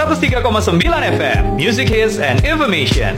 103,9 FM, Music Hits and Information.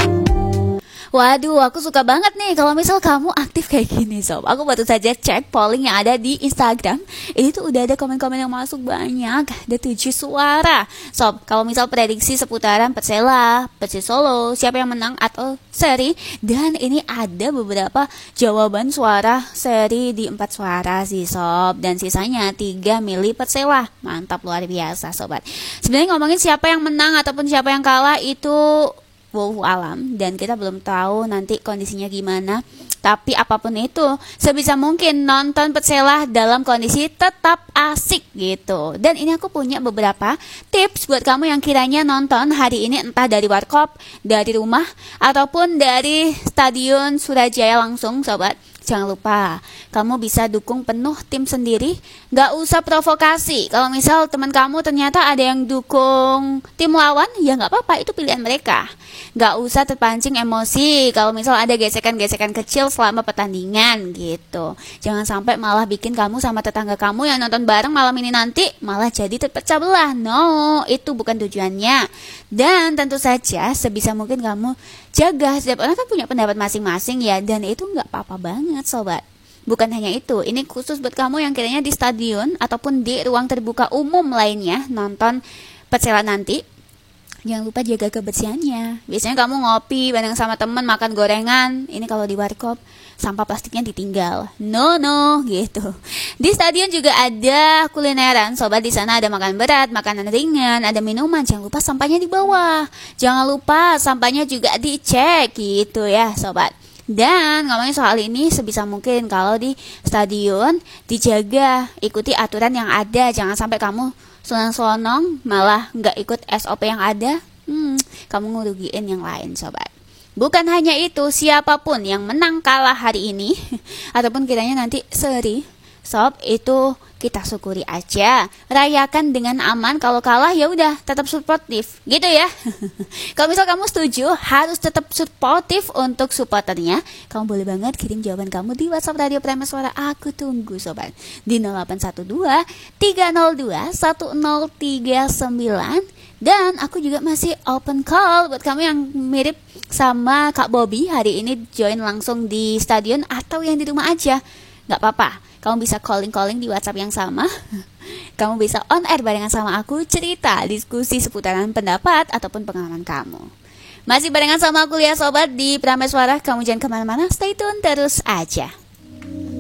Waduh, aku suka banget nih kalau misal kamu aktif kayak gini, Sob. Aku baru saja cek polling yang ada di Instagram. Ini tuh udah ada komen-komen yang masuk banyak. Ada 7 suara. Sob, kalau misal prediksi seputaran Persela, Persis Solo, siapa yang menang atau seri. Dan ini ada beberapa jawaban suara seri di 4 suara sih, Sob. Dan sisanya 3 milih Persela. Mantap, luar biasa, Sobat. Sebenarnya ngomongin siapa yang menang ataupun siapa yang kalah itu wallahu alam, dan kita belum tahu nanti kondisinya gimana. Tapi apapun itu, sebisa mungkin nonton Persela dalam kondisi tetap asik gitu. Dan ini aku punya beberapa tips buat kamu yang kiranya nonton hari ini, entah dari warkop, dari rumah, ataupun dari Stadion Surajaya langsung, Sobat. Jangan lupa, kamu bisa dukung penuh tim sendiri. Gak usah provokasi. Kalau misal teman kamu ternyata ada yang dukung tim lawan, ya gak apa-apa, itu pilihan mereka. Gak usah terpancing emosi kalau misal ada gesekan-gesekan kecil selama pertandingan gitu. Jangan sampai malah bikin kamu sama tetangga kamu yang nonton bareng malam ini nanti malah jadi terpecah belah. No, itu bukan tujuannya. Dan tentu saja sebisa mungkin kamu jaga, setiap orang kan punya pendapat masing-masing ya. Dan itu gak apa-apa banget, Sobat. Bukan hanya itu, ini khusus buat kamu yang kiranya di stadion ataupun di ruang terbuka umum lainnya nonton Persela nanti. Jangan lupa jaga kebersihannya. Biasanya kamu ngopi bareng sama temen, makan gorengan. Ini kalau di warkop, sampah plastiknya ditinggal. No, gitu. Di stadion juga ada kulineran, Sobat. Di sana ada makan berat, makanan ringan, ada minuman. Jangan lupa sampahnya di bawah. Jangan lupa sampahnya juga dicek gitu ya, Sobat. Dan ngomongin soal ini, sebisa mungkin kalau di stadion dijaga, ikuti aturan yang ada. Jangan sampai kamu sonong-sonong malah nggak ikut SOP yang ada. Kamu ngerugiin yang lain, Sobat. Bukan hanya itu, siapapun yang menang kalah hari ini ataupun kiranya nanti seri, Sob, itu kita syukuri aja, rayakan dengan aman. Kalau kalah ya udah tetap suportif gitu ya. Kalau misal kamu setuju harus tetap suportif untuk supporternya, kamu boleh banget kirim jawaban kamu di WhatsApp Radio Prima Suara. Aku tunggu, Sobat, di 0812 302 1039. Dan aku juga masih open call buat kamu yang mirip sama Kak Bobby hari ini join langsung di stadion atau yang di rumah aja. Gak apa-apa, kamu bisa calling di WhatsApp yang sama. Kamu bisa on air barengan sama aku, cerita, diskusi seputaran pendapat ataupun pengalaman kamu. Masih barengan sama aku ya, Sobat, di Prameswara. Kamu jangan kemana-mana, stay tune terus aja.